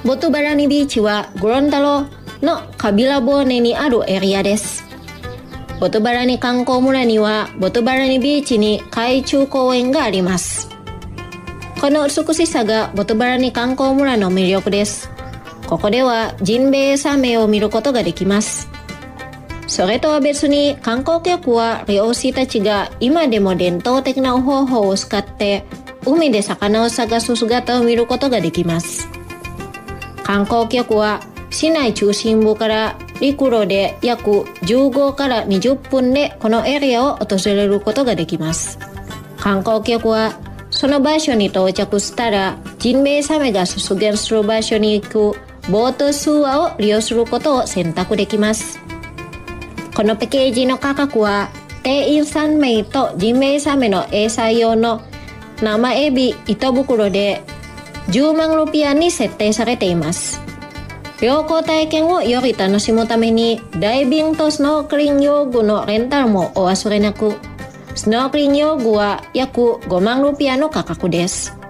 ボトバラニビーチはゴロンタロのカビラボーネにあるエリアです。ボトバラニ観光村にはボトバラニビーチに海中公園があります。この美しさがボトバラニ観光村の魅力です。ここではジンベエザメを見ることができます。それとは別に観光客は漁師たちが今でも伝統的な方法を使って海で魚を探す姿を見ることができます。観光客は市内中心部から陸路で約15から20分でこのエリアを訪れることができます。観光客はその場所に到着したらジンベエザメが出現する場所に行くボートツアーを利用することを選択できます。このパッケージの価格は定員3名とジンベエザメの餌用の生エビ1袋で10万ルピアに設定されています。旅行体験をより楽しむためにダイビングとスノークリング用具のレンタルもお忘れなく。スノークリング用具は約5万ルピアの価格です。